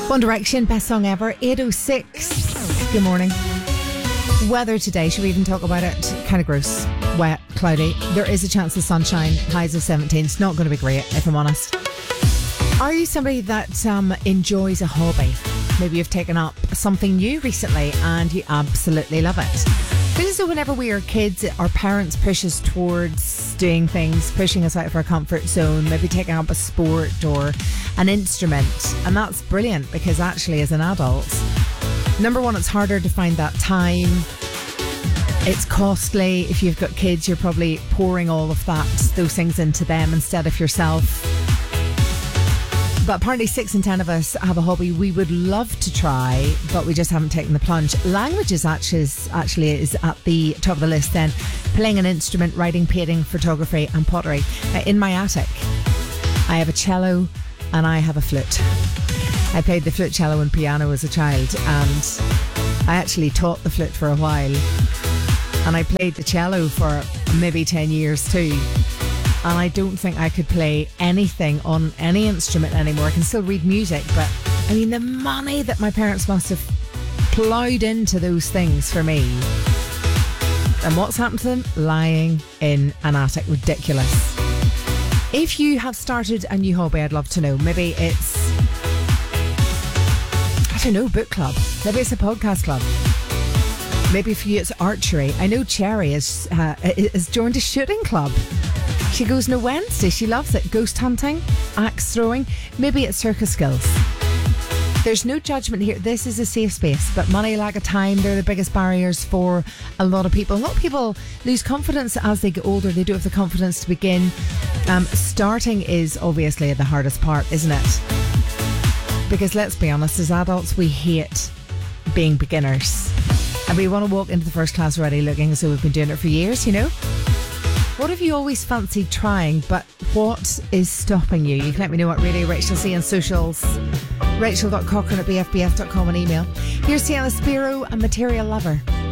One Direction, best song ever, 8:06. Good morning. Weather today, should we even talk about it? Kind of gross, wet, cloudy. There is a chance of sunshine, highs of 17. It's not going to be great, if I'm honest. Are you somebody that enjoys a hobby? Maybe you've taken up something new recently and you absolutely love it. Feels as though whenever we are kids, our parents push us towards doing things, pushing us out of our comfort zone, maybe taking up a sport or an instrument. And that's brilliant because actually as an adult, number one, it's harder to find that time. It's costly. If you've got kids, you're probably pouring all of those things into them instead of yourself. But apparently 6 in 10 of us have a hobby we would love to try, but we just haven't taken the plunge. Languages actually is at the top of the list then. Playing an instrument, writing, painting, photography and pottery. In my attic, I have a cello and I have a flute. I played the flute, cello and piano as a child, and I actually taught the flute for a while. And I played the cello for maybe 10 years too. And I don't think I could play anything on any instrument anymore. I can still read music, but I mean the money that my parents must have ploughed into those things for me. And what's happened to them? Lying in an attic. Ridiculous. If you have started a new hobby, I'd love to know. Maybe it's, I don't know, book club. Maybe it's a podcast club. Maybe for you it's archery. I know Cherry has joined a shooting club. She goes on a Wednesday. She loves it. Ghost hunting, axe throwing. Maybe it's circus skills. There's no judgment here. This is a safe space. But money, lack of time, they're the biggest barriers for a lot of people. A lot of people lose confidence as they get older. They don't have the confidence to begin. Starting is obviously the hardest part, isn't it? Because let's be honest, as adults, we hate being beginners. And we want to walk into the first class already looking as though we've been doing it for years, you know? What have you always fancied trying, but what is stopping you? You can let me know at Radio Rachel C on socials. Rachel.cochran@bfbf.com on email. Here's Tiana Spiro and Material Lover.